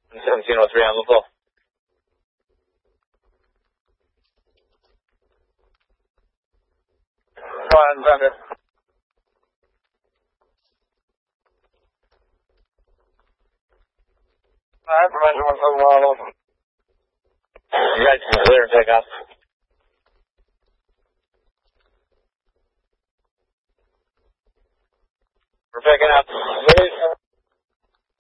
1703 on the full. Go ahead and send it. Information 171. You guys can clear and take off. We're picking up.